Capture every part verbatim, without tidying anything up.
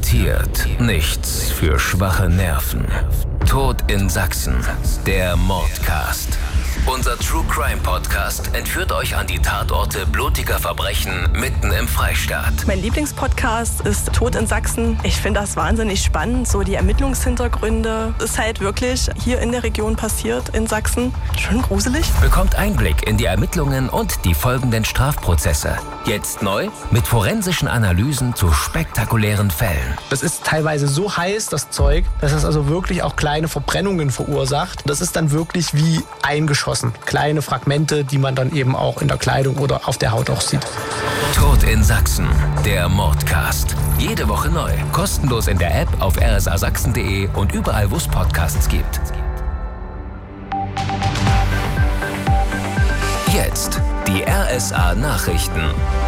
Garantiert nichts für schwache Nerven. Tod in Sachsen, der Mordcast. Unser True Crime Podcast entführt euch an die Tatorte blutiger Verbrechen mitten im Freistaat. Mein Lieblingspodcast ist Tod in Sachsen. Ich finde das wahnsinnig spannend, so die Ermittlungshintergründe. Ist halt wirklich hier in der Region passiert, in Sachsen. Schon gruselig. Bekommt Einblick in die Ermittlungen und die folgenden Strafprozesse. Jetzt neu mit forensischen Analysen zu spektakulären Fällen. Das ist teilweise so heiß, das Zeug, dass es also wirklich auch kleine Verbrennungen verursacht. Das ist dann wirklich wie eingeschossen. Kleine Fragmente, die man dann eben auch in der Kleidung oder auf der Haut auch sieht. Tod in Sachsen, der Mordcast. Jede Woche neu. Kostenlos in der App, auf r s a sachsen punkt d e und überall, wo es Podcasts gibt. Jetzt die R S A-Nachrichten.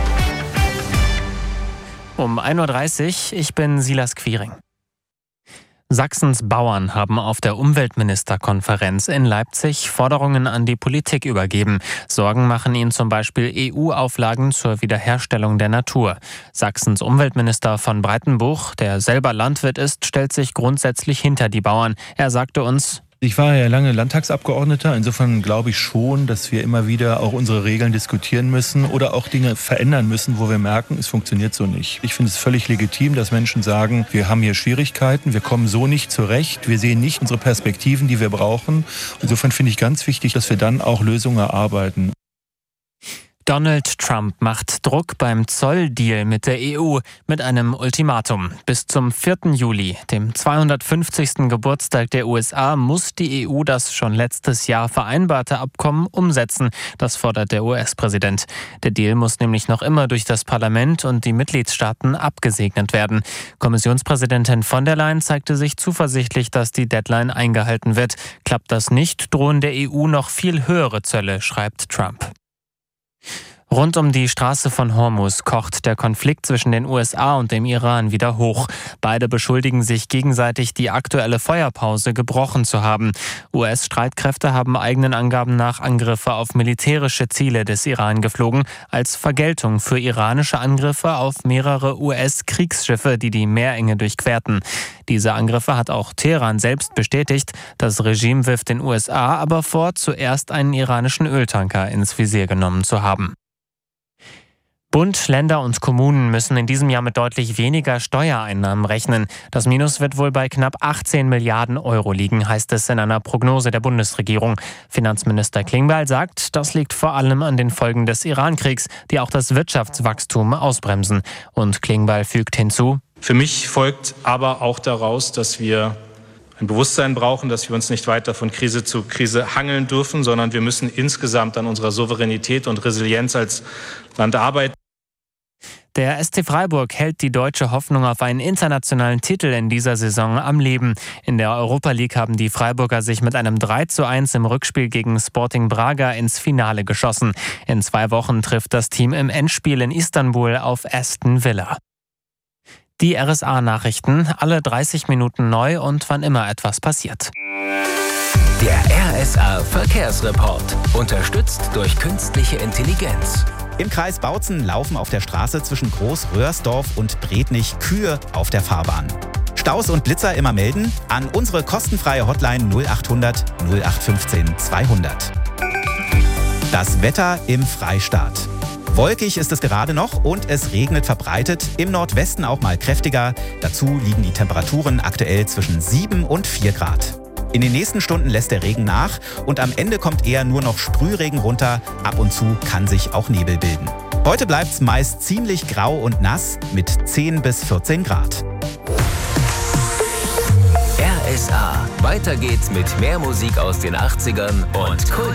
Um ein Uhr dreißig, ich bin Silas Quiring. Sachsens Bauern haben auf der Umweltministerkonferenz in Leipzig Forderungen an die Politik übergeben. Sorgen machen ihnen zum Beispiel E U-Auflagen zur Wiederherstellung der Natur. Sachsens Umweltminister von Breitenbuch, der selber Landwirt ist, stellt sich grundsätzlich hinter die Bauern. Er sagte uns: Ich war ja lange Landtagsabgeordneter, insofern glaube ich schon, dass wir immer wieder auch unsere Regeln diskutieren müssen oder auch Dinge verändern müssen, wo wir merken, es funktioniert so nicht. Ich finde es völlig legitim, dass Menschen sagen, wir haben hier Schwierigkeiten, wir kommen so nicht zurecht, wir sehen nicht unsere Perspektiven, die wir brauchen. Insofern finde ich ganz wichtig, dass wir dann auch Lösungen erarbeiten. Donald Trump macht Druck beim Zolldeal mit der E U mit einem Ultimatum. Bis zum vierten Juli, dem zweihundertfünfzigsten Geburtstag der U S A, muss die E U das schon letztes Jahr vereinbarte Abkommen umsetzen. Das fordert der U S-Präsident. Der Deal muss nämlich noch immer durch das Parlament und die Mitgliedstaaten abgesegnet werden. Kommissionspräsidentin von der Leyen zeigte sich zuversichtlich, dass die Deadline eingehalten wird. Klappt das nicht, drohen der E U noch viel höhere Zölle, schreibt Trump. Rund um die Straße von Hormuz kocht der Konflikt zwischen den U S A und dem Iran wieder hoch. Beide beschuldigen sich gegenseitig, die aktuelle Feuerpause gebrochen zu haben. U S-Streitkräfte haben eigenen Angaben nach Angriffe auf militärische Ziele des Iran geflogen, als Vergeltung für iranische Angriffe auf mehrere U S-Kriegsschiffe, die die Meerenge durchquerten. Diese Angriffe hat auch Teheran selbst bestätigt. Das Regime wirft den U S A aber vor, zuerst einen iranischen Öltanker ins Visier genommen zu haben. Bund, Länder und Kommunen müssen in diesem Jahr mit deutlich weniger Steuereinnahmen rechnen. Das Minus wird wohl bei knapp achtzehn Milliarden Euro liegen, heißt es in einer Prognose der Bundesregierung. Finanzminister Klingbeil sagt, das liegt vor allem an den Folgen des Iran-Kriegs, die auch das Wirtschaftswachstum ausbremsen. Und Klingbeil fügt hinzu: Für mich folgt aber auch daraus, dass wir ein Bewusstsein brauchen, dass wir uns nicht weiter von Krise zu Krise hangeln dürfen, sondern wir müssen insgesamt an unserer Souveränität und Resilienz als Land arbeiten. Der S C Freiburg hält die deutsche Hoffnung auf einen internationalen Titel in dieser Saison am Leben. In der Europa League haben die Freiburger sich mit einem drei zu eins im Rückspiel gegen Sporting Braga ins Finale geschossen. In zwei Wochen trifft das Team im Endspiel in Istanbul auf Aston Villa. Die R S A-Nachrichten, alle dreißig Minuten neu und wann immer etwas passiert. Der R S A-Verkehrsreport, unterstützt durch künstliche Intelligenz. Im Kreis Bautzen laufen auf der Straße zwischen Groß-Röhrsdorf und Brednich Kühe auf der Fahrbahn. Staus und Blitzer immer melden an unsere kostenfreie Hotline null achthundert null acht fünfzehn zweihundert. Das Wetter im Freistaat. Wolkig ist es gerade noch und es regnet verbreitet, im Nordwesten auch mal kräftiger. Dazu liegen die Temperaturen aktuell zwischen sieben und vier Grad. In den nächsten Stunden lässt der Regen nach und am Ende kommt eher nur noch Sprühregen runter. Ab und zu kann sich auch Nebel bilden. Heute bleibt es meist ziemlich grau und nass mit zehn bis vierzehn Grad. R S A. Weiter geht's mit mehr Musik aus den achtzigern und Kult.